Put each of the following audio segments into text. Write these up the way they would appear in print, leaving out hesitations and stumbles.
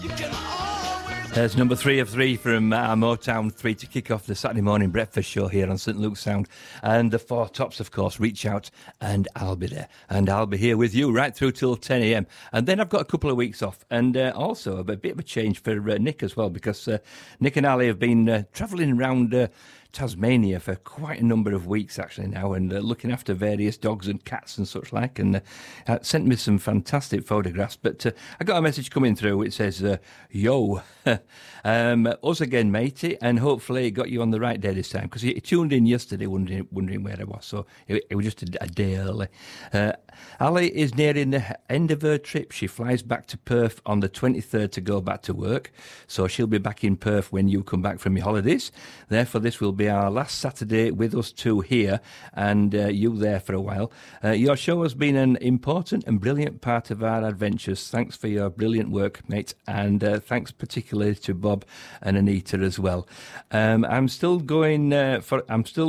There's number 3 of 3 from our Motown 3 to kick off the Saturday morning breakfast show here on St Luke's Sound. And the 4 tops, of course, Reach Out, and I'll be there. And I'll be here with you right through till 10 a.m. And then I've got a couple of weeks off. And also a bit of a change for Nick as well, because Nick and Ali have been travelling around Tasmania for quite a number of weeks actually now, and looking after various dogs and cats and such like, and sent me some fantastic photographs. But I got a message coming through. It says, yo, us again, matey, and hopefully it got you on the right day this time, because he tuned in yesterday wondering where I was, so it was just a day early. Ali is nearing the end of her trip. She flies back to Perth on the 23rd to go back to work, so she'll be back in Perth when you come back from your holidays. Therefore, this will be our last Saturday with us two here, and you there for a while. Your show has been an important and brilliant part of our adventures. Thanks for your brilliant work, mate, and thanks particularly to Bob and Anita as well. I'm still going for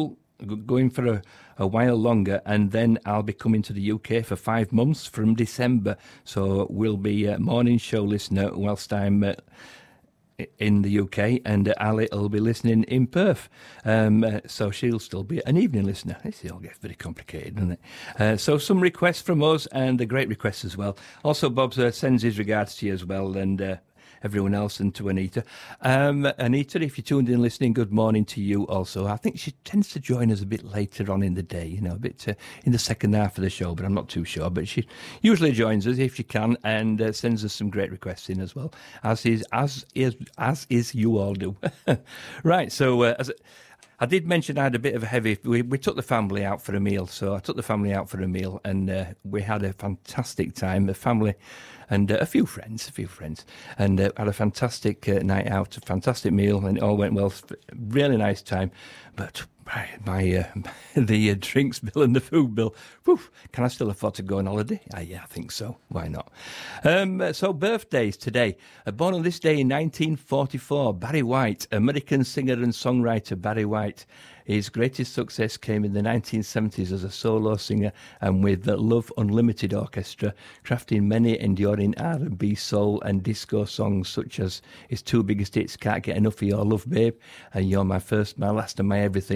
a while longer, and then I'll be coming to the UK for 5 months from December, so we'll be a morning show listener whilst I'm in the UK, and Ali will be listening in Perth, so she'll still be an evening listener. This all gets very complicated, doesn't it? So some requests from us, and a great requests as well. Also, Bob sends his regards to you as well, and everyone else, and to Anita. Anita, if you're tuned in listening, good morning to you also. I think she tends to join us a bit later on in the day, you know, a bit in the second half of the show, but I'm not too sure. But she usually joins us if she can, and sends us some great requests in as well, as is you all do. Right, so I did mention I had a bit of a heavy... We took the family out for a meal, so I took the family out for a meal, and we had a fantastic time, the family and a few friends, and had a fantastic night out, a fantastic meal, and it all went well. Really nice time, but the drinks bill and the food bill, whew, can I still afford to go on holiday? Yeah, I think so. Why not? So birthdays today. Born on this day in 1944, Barry White, American singer and songwriter Barry White. His greatest success came in the 1970s as a solo singer and with the Love Unlimited Orchestra, crafting many enduring R&B, soul and disco songs such as his two biggest hits, Can't Get Enough of Your Love, Babe, and You're My First, My Last and My Everything.